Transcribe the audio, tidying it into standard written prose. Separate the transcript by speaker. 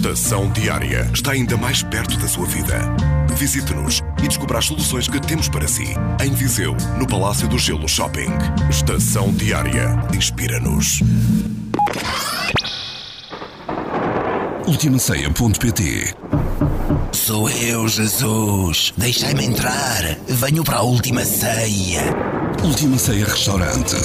Speaker 1: Estação Diária está ainda mais perto da sua vida. Visite-nos e descubra as soluções que temos para si. Em Viseu, no Palácio do Gelo Shopping. Estação Diária. Inspira-nos.
Speaker 2: ultimaceia.pt.
Speaker 3: Sou eu, Jesus. Deixai-me entrar. Venho para a última ceia.
Speaker 2: Última Ceia Restaurante.